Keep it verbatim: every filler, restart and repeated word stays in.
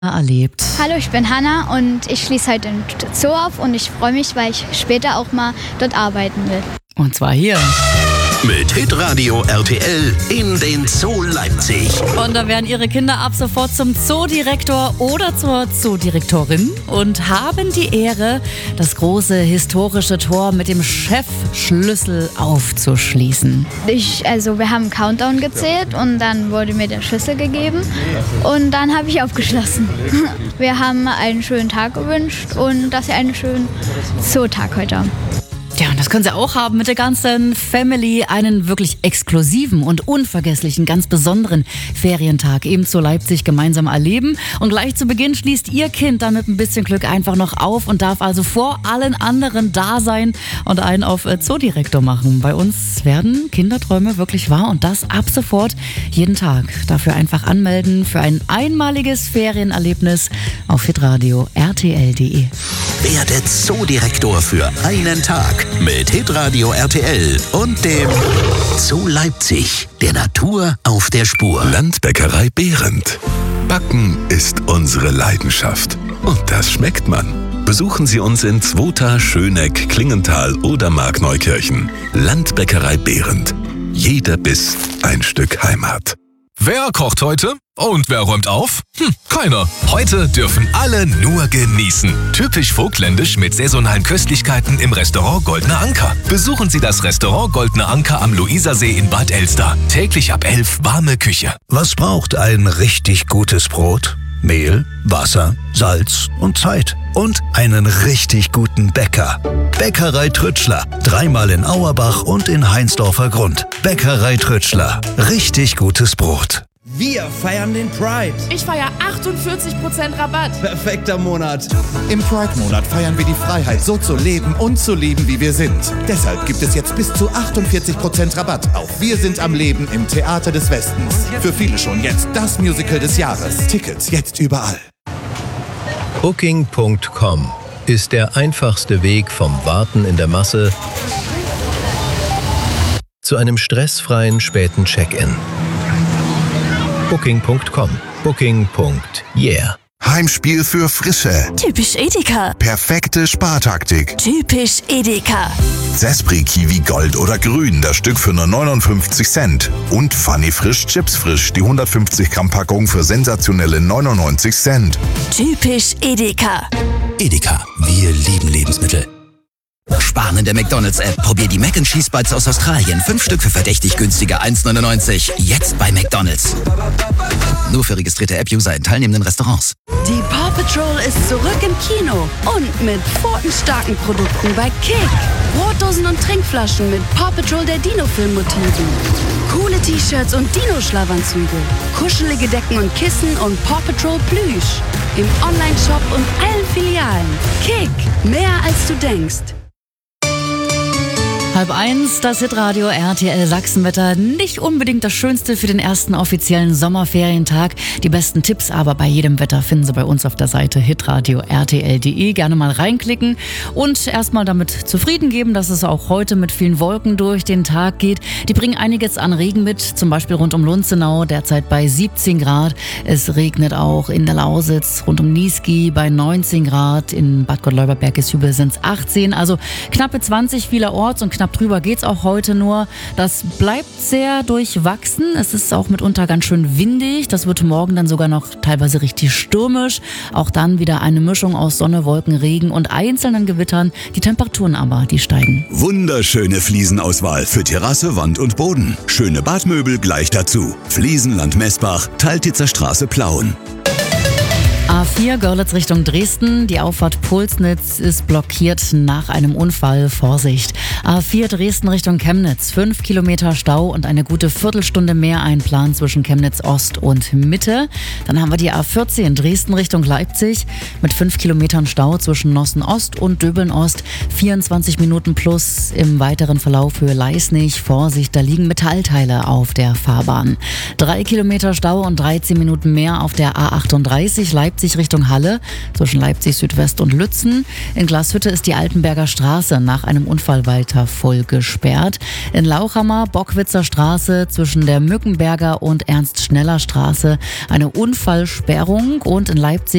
erlebt. Hallo, ich bin Hanna und ich schließe heute im Zoo auf und ich freue mich, weil ich später auch mal dort arbeiten will. Und zwar hier. Mit Hitradio R T L in den Zoo Leipzig. Und da werden ihre Kinder ab sofort zum Zoodirektor oder zur Zoodirektorin und haben die Ehre, das große historische Tor mit dem Chefschlüssel aufzuschließen. Ich, also wir haben einen Countdown gezählt und dann wurde mir der Schlüssel gegeben und dann habe ich aufgeschlossen. Wir haben einen schönen Tag gewünscht und dass Sie einen schönen Zootag heute haben. Ja, und das können Sie auch haben mit der ganzen Family. Einen wirklich exklusiven und unvergesslichen, ganz besonderen Ferientag eben zu Leipzig gemeinsam erleben. Und gleich zu Beginn schließt Ihr Kind dann mit ein bisschen Glück einfach noch auf und darf also vor allen anderen da sein und einen auf Zoodirektor machen. Bei uns werden Kinderträume wirklich wahr und das ab sofort jeden Tag. Dafür einfach anmelden für ein einmaliges Ferienerlebnis auf hitradio R T L punkt de. Werde Zoodirektor für einen Tag mit Hitradio R T L und dem Zoo Leipzig, der Natur auf der Spur. Landbäckerei Behrendt. Backen ist unsere Leidenschaft. Und das schmeckt man. Besuchen Sie uns in Zwota, Schöneck, Klingenthal oder Markneukirchen. Landbäckerei Behrendt. Jeder Biss ein Stück Heimat. Wer kocht heute? Und wer räumt auf? Hm, keiner. Heute dürfen alle nur genießen. Typisch vogtländisch mit saisonalen Köstlichkeiten im Restaurant Goldener Anker. Besuchen Sie das Restaurant Goldener Anker am Luisersee in Bad Elster. Täglich ab elf warme Küche. Was braucht ein richtig gutes Brot? Mehl, Wasser, Salz und Zeit. Und einen richtig guten Bäcker. Bäckerei Trütschler. Dreimal in Auerbach und in Heinsdorfer Grund. Bäckerei Trütschler. Richtig gutes Brot. Wir feiern den Pride. Ich feiere achtundvierzig Prozent Rabatt. Perfekter Monat. Im Pride-Monat feiern wir die Freiheit, so zu leben und zu lieben, wie wir sind. Deshalb gibt es jetzt bis zu achtundvierzig Prozent Rabatt auf Wir sind am Leben im Theater des Westens. Für viele schon jetzt das Musical des Jahres. Tickets jetzt überall. Booking Punkt com ist der einfachste Weg vom Warten in der Masse zu einem stressfreien späten Check-in. Booking Punkt com. Booking. Yeah. Heimspiel für Frische. Typisch Edeka. Perfekte Spartaktik. Typisch Edeka. Zespri Kiwi Gold oder Grün, das Stück für nur neunundfünfzig Cent. Und Funny Frisch Chips Frisch, die hundertfünfzig Gramm Packung für sensationelle neunundneunzig Cent. Typisch Edeka. Edeka, wir lieben Lebensmittel. Sparen in der McDonalds-App. Probier die Mac and Cheese Bites aus Australien. Fünf Stück für verdächtig günstiger eins neunundneunzig. Jetzt bei McDonalds. Nur für registrierte App-User in teilnehmenden Restaurants. Die Paw Patrol ist zurück im Kino. Und mit pfotenstarken Produkten bei Kick. Brotdosen und Trinkflaschen mit Paw Patrol der Dino-Film-Motiven. Coole T-Shirts und Dino-Schlafanzüge. Kuschelige Decken und Kissen und Paw Patrol Plüsch. Im Online-Shop und allen Filialen. Kick. Mehr als du denkst. Halb eins, das Hitradio R T L Sachsenwetter. Nicht unbedingt das Schönste für den ersten offiziellen Sommerferientag. Die besten Tipps aber bei jedem Wetter finden Sie bei uns auf der Seite hitradio R T L punkt de. Gerne mal reinklicken und erstmal damit zufrieden geben, dass es auch heute mit vielen Wolken durch den Tag geht. Die bringen einiges an Regen mit, zum Beispiel rund um Lunzenau, derzeit bei siebzehn Grad. Es regnet auch in der Lausitz, rund um Niesky bei neunzehn Grad. In Bad Gott-Leuba-Bergeshübel sind es achtzehn, also knappe zwanzig vielerorts und knapp drüber geht's auch heute nur. Das bleibt sehr durchwachsen. Es ist auch mitunter ganz schön windig. Das wird morgen dann sogar noch teilweise richtig stürmisch. Auch dann wieder eine Mischung aus Sonne, Wolken, Regen und einzelnen Gewittern. Die Temperaturen aber, die steigen. Wunderschöne Fliesenauswahl für Terrasse, Wand und Boden. Schöne Badmöbel gleich dazu. Fliesenland Messbach, Teiltitzer Straße Plauen. A vier Görlitz Richtung Dresden. Die Auffahrt Pulsnitz ist blockiert nach einem Unfall. Vorsicht. A vier Dresden Richtung Chemnitz. Fünf Kilometer Stau und eine gute Viertelstunde mehr Einplan zwischen Chemnitz Ost und Mitte. Dann haben wir die A vierzehn Dresden Richtung Leipzig mit fünf Kilometern Stau zwischen Nossen Ost und Döbeln Ost. vierundzwanzig Minuten plus im weiteren Verlauf für Leisnig. Vorsicht, da liegen Metallteile auf der Fahrbahn. Drei Kilometer Stau und dreizehn Minuten mehr auf der A achtunddreißig Leipzig sechzig Richtung Halle zwischen Leipzig Südwest und Lützen. In Glashütte ist die Altenberger Straße nach einem Unfall weiter voll gesperrt. In Lauchhammer, Bockwitzer Straße zwischen der Mückenberger und Ernst-Schneller Straße eine Unfallsperrung und in Leipzig